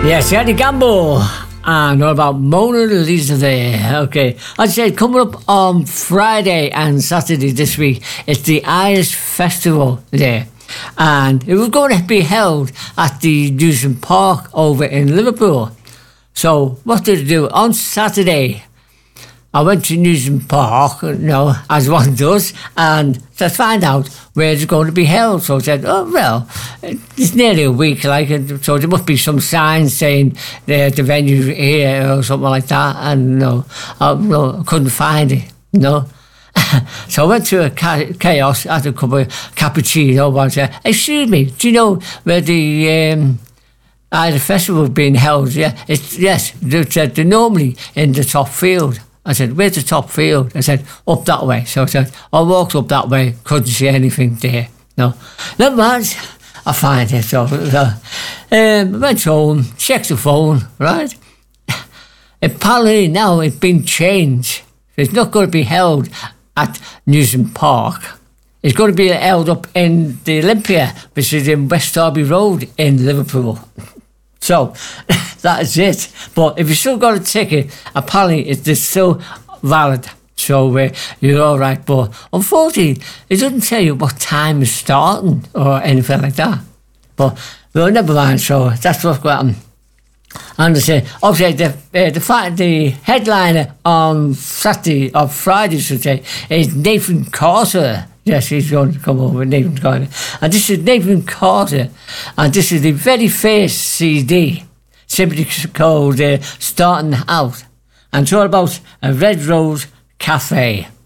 Yes, Eddie Gamble. And all about Mona Lisa there. Okay. As I said, coming up on Friday and Saturday this week, it's the Irish Festival there. And it was going to be held at the Newsom Park over in Liverpool. So what did I do? On Saturday, I went to Newsom Park, as one does, and to find out where it's going to be held. So I said, oh, well, it's nearly a week, so there must be some signs saying the venue's here or something like that. And I couldn't find it, So I went to a Chaos, had a cup of cappuccino, and said, excuse me, do you know where the Irish Festival is being held? Yeah, yes, they said they're normally in the top field. I said, where's the top field? I said, up that way. So I said, I walked up that way, couldn't see anything there. No, never mind, I find it. So I went home, checked the phone, right? Apparently now it's been changed. It's not going to be held at Newsom Park. It's going to be held up in the Olympia, which is in West Derby Road in Liverpool. So, that is it. But if you still got a ticket, apparently it's still valid. So, you're all right. But unfortunately, it doesn't tell you what time it's starting or anything like that. But, well, never mind. So, that's what's going to happen. And I say, obviously, the headliner on Saturday, or Friday, should say, is Nathan Carter. Yes, he's going to come over, Nathan Carter. And this is Nathan Carter. And this is the very first CD, simply called Starting Out. And it's all about a Red Rose Cafe.